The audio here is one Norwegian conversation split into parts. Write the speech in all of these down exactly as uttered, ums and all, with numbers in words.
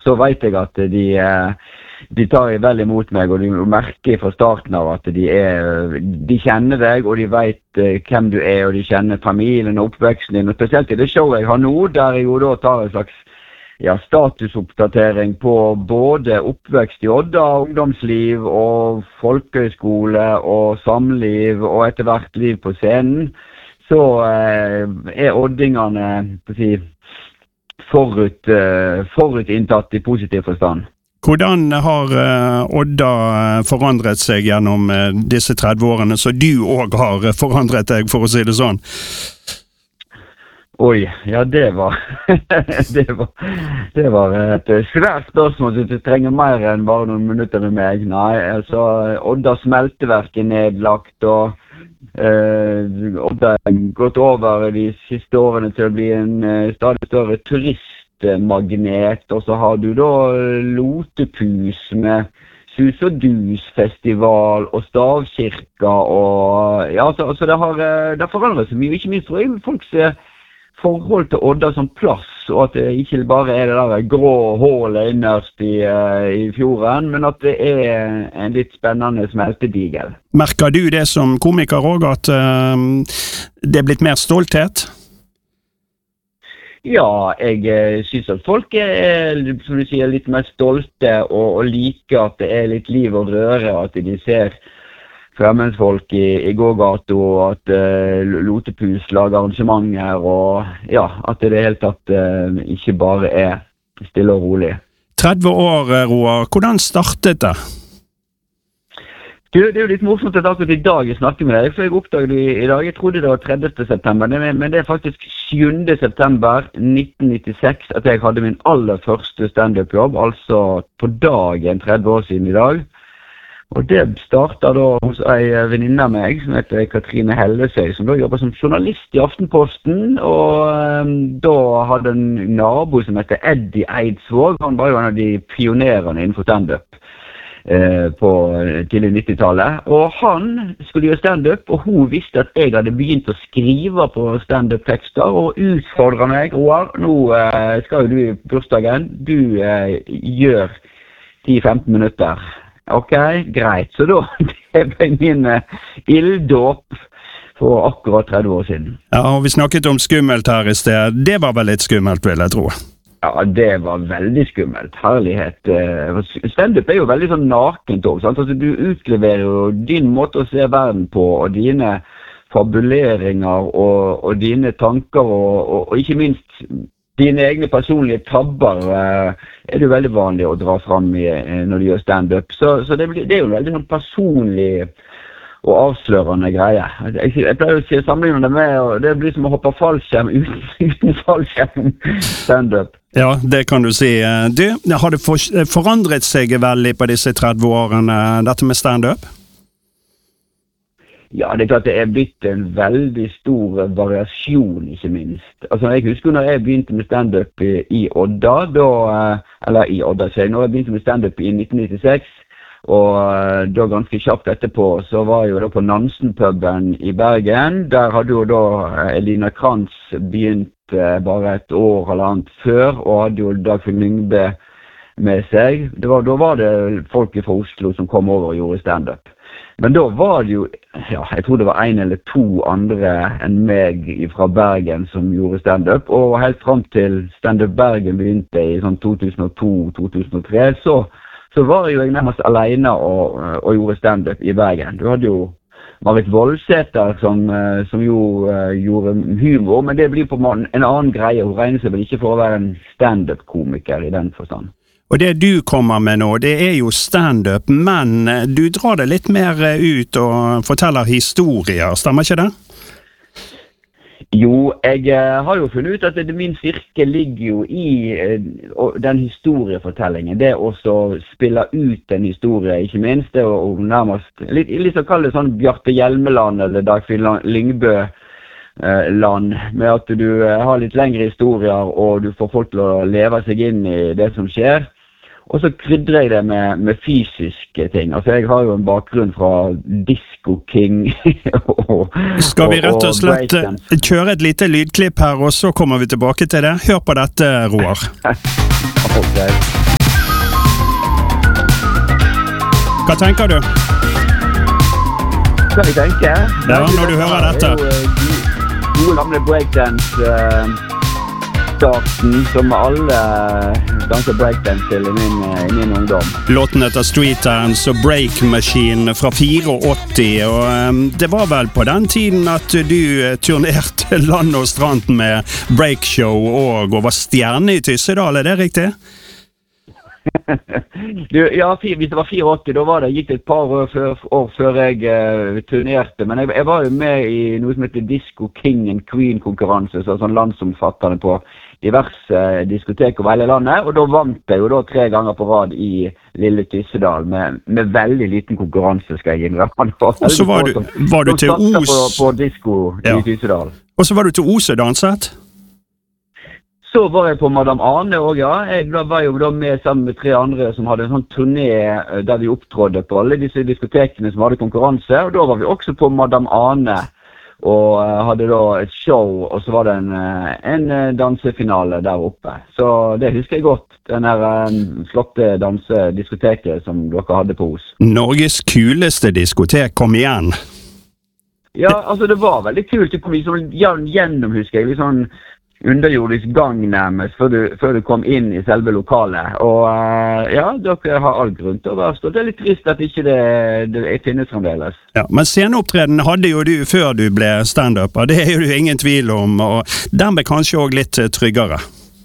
så vet jeg at de, de tar vel imot meg, og de merker fra starten av at de, er, de kjenner deg, og de vet hvem du er, og de kjenner familien og oppveksten din. Og spesielt i det showet jeg har nå, der jeg jo da tar en slags ja, statusoppdatering på både oppvekst i Odda, ungdomsliv og folkehøyskole og samliv og etter hvert liv på scenen, så eh, er oddingene på å si, forut, eh, forutinntatt i positiv forstand. Hvordan har uh, Odda forandret seg gjennom uh, disse tretti årene, så du også har forandret deg, for å si det sånn? Oi, ja det var, det var, det var et svært spørsmål, så du trenger mer enn bare noen minutter med meg. Nei, altså, Odda smelteverk er nedlagt, og uh, Odda har gått over de siste årene til å bli en uh, stadig større turistmagnet, og så har du da Lotepus med Sus og Dus festival og stavkirka, og ja, så, så det har, det har forandret seg mye, ikke minst tror jeg folk ser forhold til Odda som plass, og at det ikke bare er det der grå hålet innerst i, i fjorden, men at det er en litt spennende smeltedigel. Merker du det som komiker også, at uh, det er blitt mer stolthet? Ja, jeg uh, synes at folk er, som du sier, litt mer stolte og, og liker at det er litt liv og røre, at de ser fremmedfolk i, i gågata, og at uh, Lotepus lager arrangementer, og ja, at det i det hele tatt uh, ikke bare er stille og rolig. tretti år, Roar. Hvordan startet det? Det, det er jo litt morsomt at akkurat i dag jeg snakker med deg, for jeg oppdaget det i, i dag. Jeg trodde det var tredje september, men det er faktisk sjuende september nitten nittiseks at jeg hadde min aller første stand-up-jobb, altså på dagen tretti år siden i dag. Og det startet da hos en venninne av meg, som heter Katrine Hellesøy, som da jobber som journalist i Aftenposten, og um, da hadde en nabo som heter Eddie Eidsvåg. Han var jo en av de pionerene innenfor stand-up eh, på tidlig nittitallet. Og han skulle gjøre stand-up, og hun visste at jeg hadde begynt å skrive på stand-up-tekster, og utfordret meg. Roar, nå eh, skal jo du i bursdagen, du eh, gjør ti til femten minutter. Ok, greit. Så da det ble min uh, ilddåp for akkurat tretti år siden. Ja, og vi snakket om skummelt her i sted. Det var vel litt skummelt, vil jeg tro. Ja, det var veldig skummelt. Herlighet. Uh, Stand-up er jo veldig sånn nakent også, sant? Altså, du utleverer jo din måte å se verden på, og dine fabuleringer, og, og dine tanker, og, og, og ikke minst dine egne personlige tabber uh, er det jo veldig vanlig å dra frem i, uh, når du gjør stand-up. Så, så det, blir, det er jo en veldig sånn personlig og avslørende greie. Jeg, jeg pleier å si sammenligne det med, og det blir som å hoppe fallskjerm uten, uten fallskjerm stand-up. Ja, det kan du si. Du, har det for, forandret seg veldig på disse tretti årene, dette med stand-up? Ja, det er klart det er blitt en veldig stor variasjon, ikke minst. Altså, jeg husker når jeg begynte med stand-up i, i Odda, da, eller i Odda, så når jeg begynte med stand-up i nitten nittiseks, og da ganske kjapt etterpå, så var jeg jo da på Nansen-puben i Bergen. Der hadde jo da Elina Krantz begynt bare et år eller annet før, og hadde jo Dagfinn Lyngbø med seg. Det var, da var det folk fra Oslo som kom over og gjorde stand-up. Men da var det jo, ja, jeg tror det var en eller to andre enn meg fra Bergen som gjorde stand-up, og helt frem til Stand-up Bergen begynte i sånn to tusen og to til to tusen og tre, så, så var jeg jo nærmest alene og, og gjorde stand-up i Bergen. Du hadde jo Marit Voldsæter som, som jo uh, gjorde humor, men det blir på en annen greie. Hun regner seg vel ikke for å være en stand-up-komiker i den forstand. Og det du kommer med nå, det er jo stand-up, men du drar det litt mer ut og forteller historier, stemmer ikke det? Jo, jeg uh, har jo funnet ut at det, min styrke ligger jo i uh, den historiefortellingen. Det å spille ut en historie, ikke minst. Det å nærmest, litt, litt så kalle det sånn Bjarte Hjelmeland eller Dagfinn Lyngbø uh, land, med at du uh, har litt lengre historier, og du får folk til å leve seg inn i det som skjer. Og så krydrer jeg det med, med fysiske ting. Altså, jeg har jo en bakgrunn fra Disco King og, Skal vi rett og slett og kjøre et lite lydklipp her, og så kommer vi tilbake til det? Hør på dette, Roar. Ok. Hva tenker du? Hva vi tenker? Ja, når du hører dette. Det er jo gode gamle breakdance-starten som alle danser breakdance til i min, i min ungdom. Låten heter Street Dance og Break Machine fra åttifire, og um, det var vel på den tiden at du turnerte land og strand med breakshow og, og var stjerne i Tyssedal, er det riktig? Du, ja, hvis det var åttifire, da var det gitt et par år før, år før jeg uh, turnerte, men jeg, jeg var jo med i noe som heter Disco King and Queen konkurranse, så sånn landsomfattende på diverse uh, diskoteker over hele landet, og da vant jeg jo da tre ganger på rad i Lille Tyssedal med, med veldig liten konkurranse, skal jeg innrømme. Og så var du, var du til Os på, på disco ja. I Tyssedal. Og så var du til Os og danset? Så var jeg på Madame Ane også, ja. Jeg var jo da med sammen med tre andre som hadde en sånn turné der vi opptrådde på alle disse diskotekene som hadde konkurranse, og da var vi også på Madame Ane og hadde da et show, og så var det en, en dansefinale der oppe. Så det husker jeg godt, den her flotte dansediskoteket som dere hadde på Os. Norges kuleste diskotek, kom igjen! Ja, altså det var veldig kult. Det kom liksom gjennom, husker jeg, litt sånn underjordisk gang nærmest før du, før du kom inn i selve lokalet. Og uh, ja, dere har all grunn til å være stått. Det er litt trist at ikke det, det finnes fremdeles. Ja, men sceneopptreden hadde jo du før du ble stand-up, og det er jo ingen tvil om, og dermed kanskje også litt tryggere.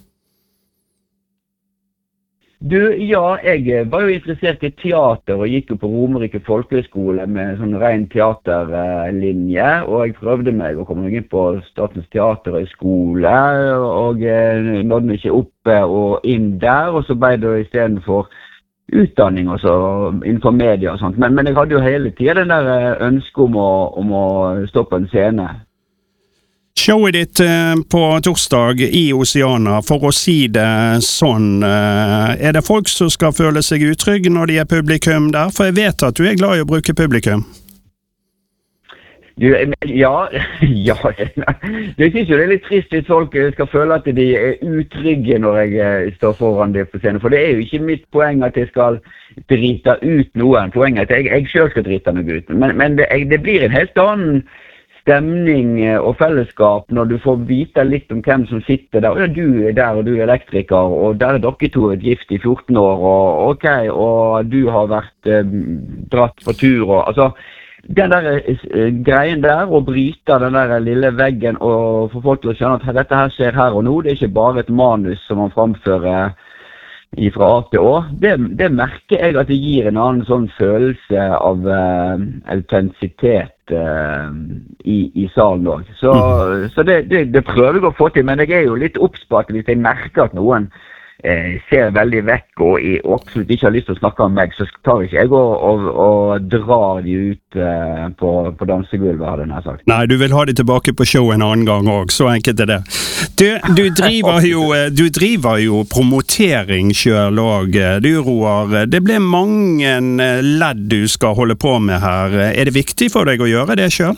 Du, ja, jeg var jo interessert i teater og gikk jo på Romerike Folkehøgskole med sånn ren teaterlinje, og jeg prøvde meg å komme inn på Statens Teaterhøgskole, og jeg nådde ikke opp og inn der, og så ble det i stedet for utdanning også, innenfor media og sånt. Men, men jeg hadde jo hele tiden den der ønske om å, om å stå på en scene. Showet ditt eh, på torsdag i Oceana, for å si det sånn, eh, er det folk som skal føle seg utrygge når de er publikum der? For jeg vet at du er glad i å bruke publikum. Du, ja, ja, jeg synes jo det er litt trist hvis folk skal føle at de er utrygge når jeg står foran det på scenen, for det er jo ikke mitt poeng at jeg skal drite ut noen, poenget er at jeg, jeg selv skal drite meg ut, men, men det, det blir en helt annen stemning og fellesskap når du får vite litt om hvem som sitter der. Ja, du er der, og du er elektriker, og der er dere to et gift i fjorten år, og ok, og du har vært eh, dratt på tur, og altså, den der eh, greien der, å bryte den der lille veggen, og få folk til å skjønne at dette her skjer her og nå, det er ikke bare et manus som man framfører fra A til Å, det, det merker jeg at det gir en annen sånn følelse av uh, autentisitet uh, i, i salen også. Så, mm. så det, det, det prøver jeg å få til, men jeg er jo litt oppspart hvis jeg merker at noen eh, ser veldig vekk og, og absolutt ikke har lyst til å snakke om meg, så tar ikke jeg og, og, og drar de ut eh, på, på dansegulvet, hadde jeg sagt. Nei, du vil ha de tilbake på show en annen gang også, så enkelt er det. Du, du, driver, jo, du driver jo promotering selv også, du Roar. Det ble mange ledd du skal holde på med her. Er det viktig for deg å gjøre det selv?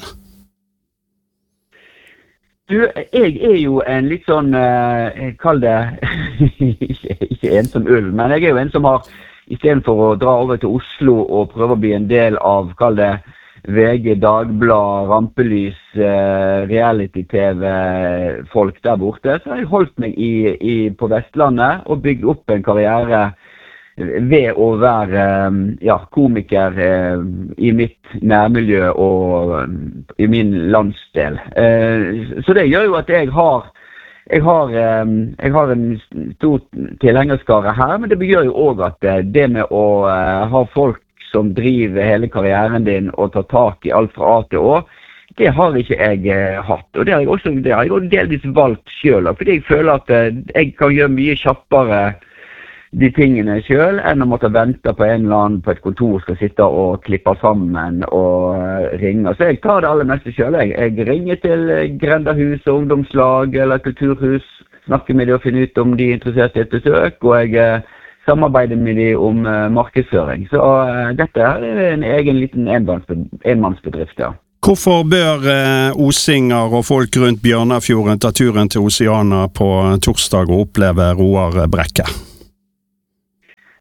Du, jeg er jo en litt sånn, uh, jeg kaller det, ikke, ikke en som ulv, men jeg er jo en som har, i stedet for å dra over til Oslo og prøve å bli en del av, kall det, V G, Dagblad, Rampelys, uh, reality-tv-folk der borte, så har jeg holdt meg i, i, på Vestlandet og bygd opp en karriere ved å være ja, komiker eh, i mitt nærmiljø og um, i min landsdel. Eh, så det gjør jo at jeg har, jeg har, eh, jeg har en stor tilhengerskare her, men det gjør jo også at eh, det med å eh, ha folk som driver hele karrieren din og tar tak i alt fra A til Å, det har ikke jeg eh, hatt. Og det har jeg også, det har jeg også delvis valgt selv, fordi jeg føler at eh, jeg kan gjøre mye kjappere de tingene selv, enn å måtte vente på en eller annen på et kontor skal sitte og klippe sammen og ringe. Så jeg tar det aller meste selv. Jeg, jeg ringer til grendahus og ungdomslag eller kulturhus, snakker med dem og finner ut om de er interessert i et besøk, og jeg eh, samarbeider med dem om eh, markedsføring. Så eh, dette er en egen liten enmannsbedrift, ja. Hvorfor bør eh, osinger og folk rundt Bjørnafjorden ta turen til Oceana på torsdag og oppleve Roar Brekke?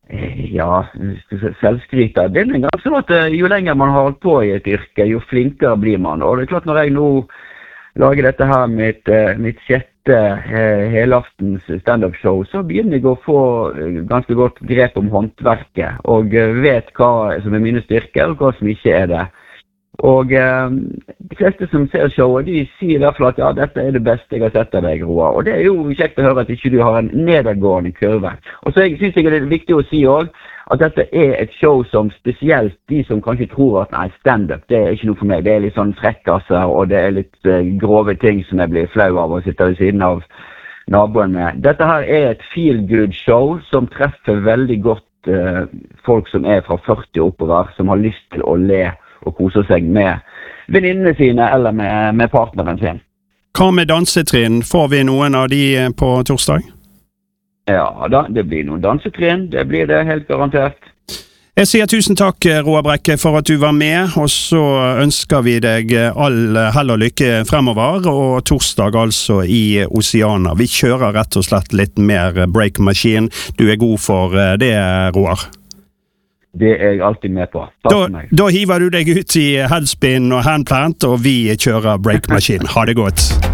Ja, selvskryter. Det er ganske sånn at jo lenger man har holdt på i et yrke, jo flinkere blir man. Og det er klart når jeg nå lager dette her med mitt, mitt sjette eh, helaftens stand-up-show, så begynner jeg å få ganske godt grep om håndverket, og vet hva som er mine styrker, og hva som ikke er det. Og eh, de fleste som ser showet, de sier i hvert fall at ja, dette er det beste jeg har sett av deg, Roar. Og det er jo kjekt å høre at ikke du har en nedadgående kurve. Og så synes jeg det er viktig å si også, at dette er et show som spesielt de som kanskje tror at nei, stand-up, det er ikke noe for meg. Det er litt sånn frekkasser, og det er litt uh, grove ting som jeg blir flau av å sitte ved siden av naboen med. Dette her er et feel-good-show som treffer veldig godt uh, folk som er fra førti oppover, som har lyst til å le og kose seg med venninnene sine eller med, med partneren sin. Hva med dansetrinn? Får vi noen av de på torsdag? Ja, da, det blir noen dansetrinn. Det blir det helt garantert. Jeg sier tusen takk, Roar Brekke, for at du var med, og så ønsker vi deg all hell og lykke fremover, og torsdag altså i Oceana. Vi kjører rett og slett litt mer break machine. Du er god for det, Roar. Det er jeg alltid med på. Takk Da, for meg. da hiver du deg ut i headspin og handplant, og vi kjører break machine. Ha det godt.